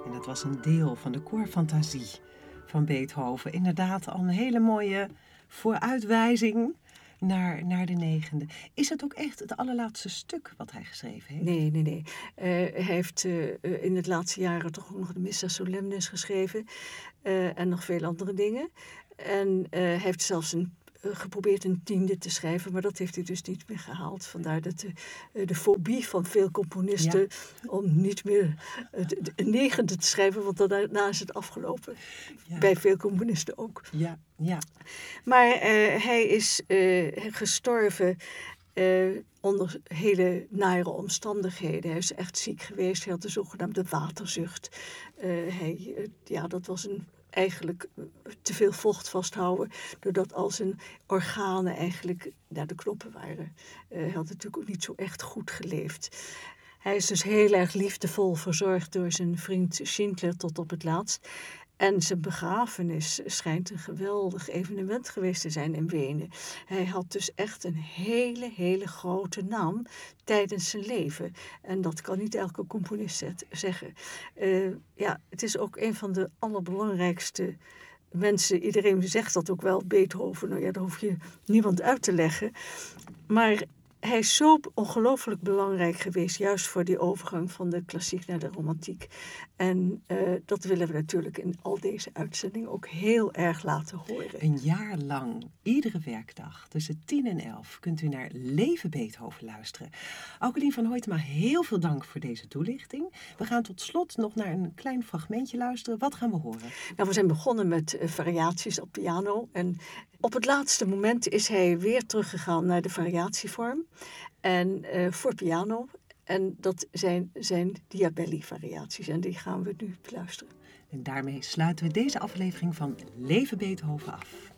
En dat was een deel van de koorfantasie van Beethoven. Inderdaad, al een hele mooie vooruitwijzing naar de negende. Is het ook echt het allerlaatste stuk wat hij geschreven heeft? Nee. Hij heeft in het laatste jaren toch ook nog de Missa Solemnis geschreven. En nog veel andere dingen. En hij heeft zelfs geprobeerd een tiende te schrijven, maar dat heeft hij dus niet meer gehaald. Vandaar dat de fobie van veel componisten om niet meer een negende te schrijven, want daarna is het afgelopen. Ja. Bij veel componisten ook. Ja. Maar hij is gestorven onder hele nare omstandigheden. Hij is echt ziek geweest. Hij had de zogenaamde waterzucht. Dat was eigenlijk te veel vocht vasthouden, doordat al zijn organen eigenlijk naar de knoppen waren. Hij had natuurlijk ook niet zo echt goed geleefd. Hij is dus heel erg liefdevol verzorgd door zijn vriend Schindler tot op het laatst. En zijn begrafenis schijnt een geweldig evenement geweest te zijn in Wenen. Hij had dus echt een hele grote naam tijdens zijn leven. En dat kan niet elke componist zeggen. Het is ook een van de allerbelangrijkste mensen. Iedereen zegt dat ook wel, Beethoven. Nou ja, daar hoef je niemand uit te leggen. Maar hij is zo ongelooflijk belangrijk geweest, juist voor die overgang van de klassiek naar de romantiek. En dat willen we natuurlijk in al deze uitzendingen ook heel erg laten horen. Een jaar lang, iedere werkdag, tussen 10 en 11, kunt u naar Leven Beethoven luisteren. Aukelien van Hoytema, heel veel dank voor deze toelichting. We gaan tot slot nog naar een klein fragmentje luisteren. Wat gaan we horen? Nou, we zijn begonnen met variaties op piano. En op het laatste moment is hij weer teruggegaan naar de variatievorm. En voor piano. En dat zijn Diabelli-variaties. En die gaan we nu beluisteren. En daarmee sluiten we deze aflevering van Leven Beethoven af.